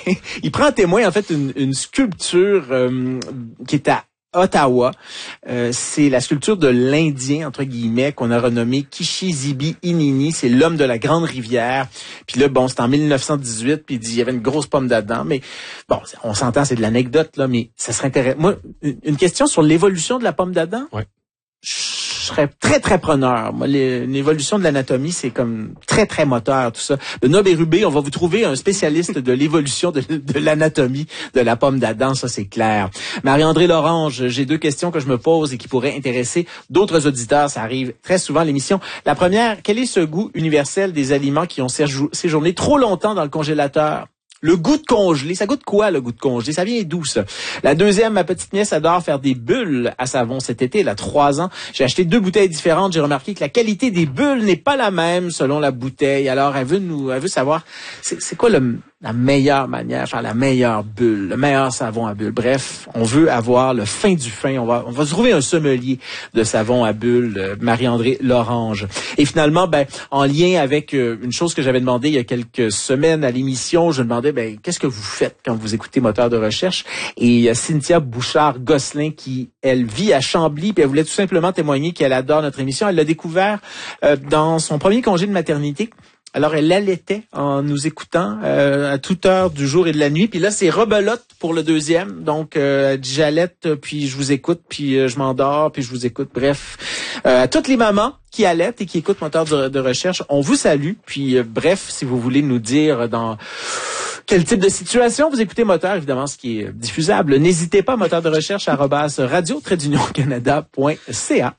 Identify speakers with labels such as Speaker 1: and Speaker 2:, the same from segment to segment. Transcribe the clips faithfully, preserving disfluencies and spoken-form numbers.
Speaker 1: il prend en témoin en fait une, une sculpture euh, qui est à Ottawa. Euh, c'est la sculpture de l'Indien, entre guillemets, qu'on a renommé Kishizibi Inini. C'est l'homme de la Grande Rivière. Puis là, bon, c'est en mille neuf cent dix-huit, puis il dit il y avait une grosse pomme dedans. Mais bon, on s'entend, c'est de l'anecdote, là, mais ça serait intéressant. Moi, une question sur l'évolution de la pomme d'Adam?
Speaker 2: Oui.
Speaker 1: Je serais très, très preneur. Moi, l'évolution de l'anatomie, c'est comme très, très moteur, tout ça. Benoît Bérubé, on va vous trouver un spécialiste de l'évolution de, de l'anatomie de la pomme d'Adam, ça c'est clair. Marie-André Lorange, j'ai deux questions que je me pose et qui pourraient intéresser d'autres auditeurs. Ça arrive très souvent à l'émission. La première, quel est ce goût universel des aliments qui ont séjourné trop longtemps dans le congélateur? Le goût de congelé, ça goûte quoi le goût de congelé? Ça vient d'où ça? La deuxième, ma petite nièce adore faire des bulles à savon cet été. Elle a trois ans. J'ai acheté deux bouteilles différentes. J'ai remarqué que la qualité des bulles n'est pas la même selon la bouteille. Alors, elle veut nous, elle veut savoir, c'est, c'est quoi le, la meilleure manière, faire la meilleure bulle, le meilleur savon à bulles. Bref, on veut avoir le fin du fin. On va, on va se trouver un sommelier de savon à bulles, euh, Marie-André Lorange. Et finalement, ben, en lien avec euh, une chose que j'avais demandé il y a quelques semaines à l'émission, je demandais, ben, qu'est-ce que vous faites quand vous écoutez Moteur de recherche? Et il y a Cynthia Bouchard-Gosselin qui, elle, vit à Chambly, puis elle voulait tout simplement témoigner qu'elle adore notre émission. Elle l'a découvert euh, dans son premier congé de maternité. Alors, elle allaitait en nous écoutant euh, à toute heure du jour et de la nuit. Puis là, c'est rebelote pour le deuxième. Donc, euh, elle dit j'allaite, puis je vous écoute, puis euh, je m'endors, puis je vous écoute. Bref, euh, à toutes les mamans qui allaitent et qui écoutent Moteur de, de recherche, on vous salue. Puis, euh, bref, si vous voulez nous dire dans quel type de situation vous écoutez Moteur, évidemment, ce qui est diffusable, n'hésitez pas, moteur de recherche, arobase radio trait d'union canada point c a.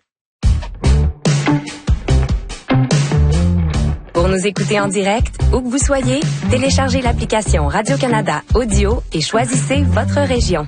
Speaker 3: Pour nous écouter en direct, où que vous soyez, téléchargez l'application Radio-Canada Audio et choisissez votre région.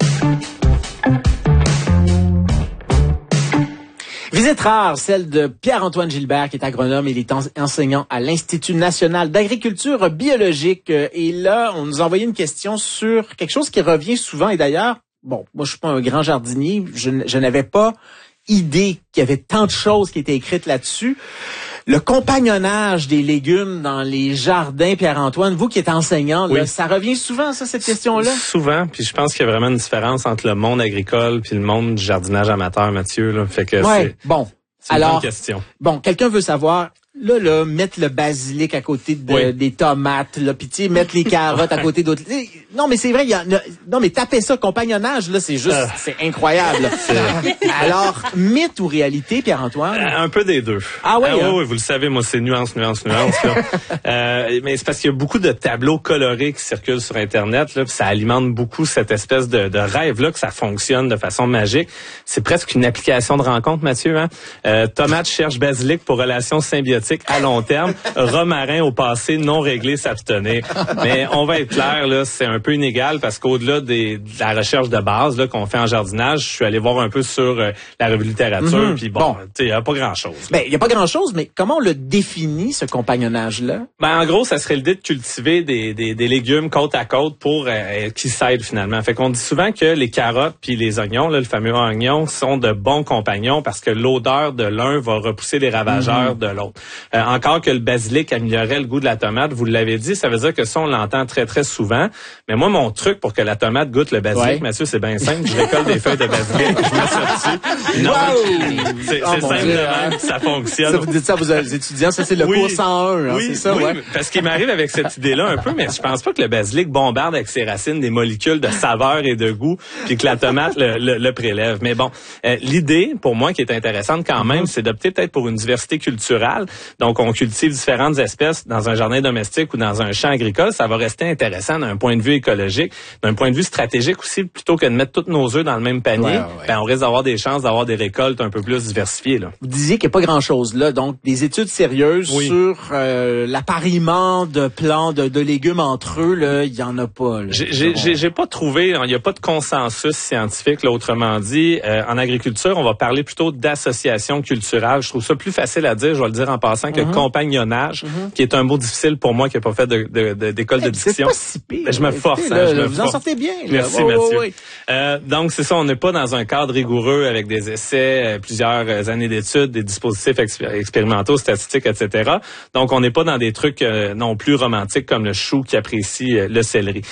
Speaker 1: Visite rare, celle de Pierre-Antoine Gilbert, qui est agronome et il est enseignant à l'Institut national d'agriculture biologique. Et là, on nous a envoyé une question sur quelque chose qui revient souvent. Et d'ailleurs, bon, moi je suis pas un grand jardinier, je, je n'avais pas idée qu'il y avait tant de choses qui étaient écrites là-dessus. Le compagnonnage des légumes dans les jardins, Pierre-Antoine, vous qui êtes enseignant, là, oui. Ça revient souvent, ça, cette question-là?
Speaker 2: Souvent, puis je pense qu'il y a vraiment une différence entre le monde agricole puis le monde du jardinage amateur, Mathieu. Là. Fait que
Speaker 1: ouais,
Speaker 2: c'est,
Speaker 1: bon.
Speaker 2: c'est une
Speaker 1: Alors,
Speaker 2: bonne question.
Speaker 1: Bon, quelqu'un veut savoir... Là, là, mettre le basilic à côté de, oui. des tomates, là, puis tu sais, mettre les carottes à côté d'autres. Non, mais c'est vrai, il y a, non, mais tapez ça, compagnonnage, là, c'est juste, euh, c'est incroyable. C'est... Alors, mythe ou réalité, Pierre-Antoine?
Speaker 2: Euh, un peu des deux.
Speaker 1: Ah oui?
Speaker 2: Ah,
Speaker 1: hein?
Speaker 2: oui, oui, vous le savez, moi, c'est nuance, nuance, nuance, là. euh, mais c'est parce qu'il y a beaucoup de tableaux colorés qui circulent sur Internet, là, puis ça alimente beaucoup cette espèce de, de rêve-là que ça fonctionne de façon magique. C'est presque une application de rencontre, Mathieu, hein? Euh, tomate cherche basilic pour relation symbiotique à long terme, romarin au passé non réglé s'abstenir. Mais on va être clair, là, c'est un peu inégal parce qu'au-delà des, de la recherche de base là, qu'on fait en jardinage, je suis allé voir un peu sur euh, la revue littérature, puis mm-hmm. bon, bon. tu sais, il n'y a pas grand-chose.
Speaker 1: Ben, il n'y a pas grand-chose, mais comment on le définit, ce compagnonnage-là? Ben,
Speaker 2: en gros, ça serait l'idée de cultiver des, des, des légumes côte à côte pour euh, qui s'aident finalement. Fait qu'on dit souvent que les carottes puis les oignons, là, le fameux oignon, sont de bons compagnons parce que l'odeur de l'un va repousser les ravageurs mm-hmm. de l'autre. Euh, encore que le basilic améliorait le goût de la tomate, vous l'avez dit, ça veut dire que ça, on l'entend très, très souvent. Mais moi, mon truc pour que la tomate goûte le basilic, ouais. Mathieu, c'est bien simple. Je récolte des feuilles de basilic, je mets ça dessus. Non, wow! C'est, oh, c'est simple Dieu, de même, ça fonctionne.
Speaker 1: Ça, vous dites ça à vos étudiants, ça c'est le
Speaker 2: oui,
Speaker 1: cours cent un, hein,
Speaker 2: oui,
Speaker 1: c'est ça?
Speaker 2: Oui,
Speaker 1: ouais.
Speaker 2: Parce qu'il m'arrive avec cette idée-là un peu, mais je pense pas que le basilic bombarde avec ses racines des molécules de saveur et de goût, puis que la tomate le, le, le prélève. Mais bon, euh, l'idée, pour moi, qui est intéressante quand même, c'est d'opter peut-être pour une diversité culturelle. Donc, on cultive différentes espèces dans un jardin domestique ou dans un champ agricole, ça va rester intéressant d'un point de vue écologique, d'un point de vue stratégique aussi, plutôt que de mettre tous nos œufs dans le même panier, ouais, ouais. Ben, on risque d'avoir des chances d'avoir des récoltes un peu plus diversifiées. Là.
Speaker 1: Vous disiez qu'il n'y a pas grand-chose là, donc des études sérieuses oui. sur euh, l'appariement de plants, de, de légumes entre eux, là, il y en a pas. Là.
Speaker 2: J'ai, j'ai, j'ai, j'ai pas trouvé, il n'y a pas de consensus scientifique, là, autrement dit. Euh, en agriculture, on va parler plutôt d'association culturelle. Je trouve ça plus facile à dire, je vais le dire en passant, que mm-hmm. compagnonnage, mm-hmm. qui est un mot difficile pour moi qui n'a pas fait de, de, de, d'école hey, de diction.
Speaker 1: C'est pas si pire.
Speaker 2: Je me force.
Speaker 1: Écoutez,
Speaker 2: hein,
Speaker 1: là,
Speaker 2: je me
Speaker 1: vous
Speaker 2: force.
Speaker 1: en sortez bien. Là.
Speaker 2: Merci,
Speaker 1: oh,
Speaker 2: Mathieu.
Speaker 1: Oh, oui.
Speaker 2: euh, donc, c'est ça, on n'est pas dans un cadre rigoureux avec des essais, euh, plusieurs années d'études, des dispositifs expér- expérimentaux, statistiques, et cetera. Donc, on n'est pas dans des trucs euh, non plus romantiques comme le chou qui apprécie euh, le céleri.